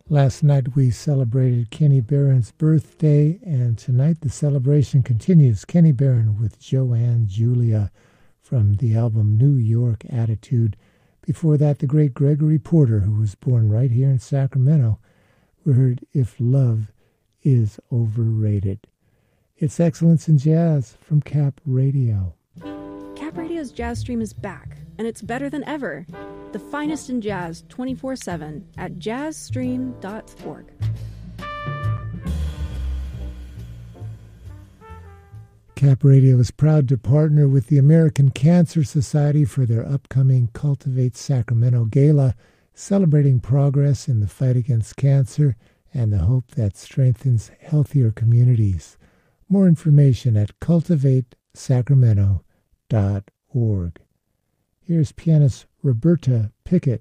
Last night we celebrated Kenny Barron's birthday, and tonight the celebration continues. Kenny Barron with Joanne Julia from the album New York Attitude. Before that, the great Gregory Porter, who was born right here in Sacramento. We heard If Love is Overrated. It's Excellence in Jazz from Cap Radio. Cap Radio's Jazz Stream is back, and it's better than ever. The finest in jazz 24/7 at jazzstream.org. Cap Radio is proud to partner with the American Cancer Society for their upcoming Cultivate Sacramento Gala, celebrating progress in the fight against cancer and the hope that strengthens healthier communities. More information at cultivatesacramento.org. Here's pianist Roberta Pickett